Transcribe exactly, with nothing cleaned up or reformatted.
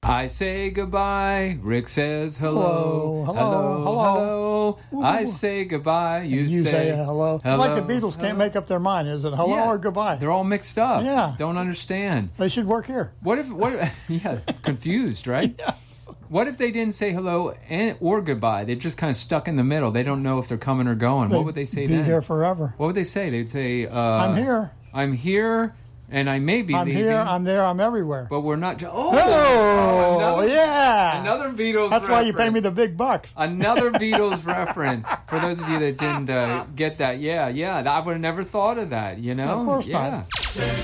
I say goodbye. Rick says hello. Hello, hello, hello. hello. hello. I say goodbye. You, You say, say hello. hello. It's like the Beatles can't make up their mind. Is it hello Yeah. or goodbye? They're all mixed up. Yeah. Don't understand. They should work here. What if, what if, yeah, confused, right? Yes. What if they didn't say hello and or goodbye? They're just kind of stuck in the middle. They don't know if they're coming or going. What would they say be then? Be here forever. What would they say? They'd say, uh, I'm here. I'm here, and I may be I'm leaving. here. I'm there. I'm everywhere. But we're not. Jo- oh, Oh, another, yeah. Another Beatles That's reference. why you pay me the big bucks. Another Beatles reference. For those of you that didn't uh, get that, yeah, yeah. I would have never thought of that, you know? Of course yeah. not.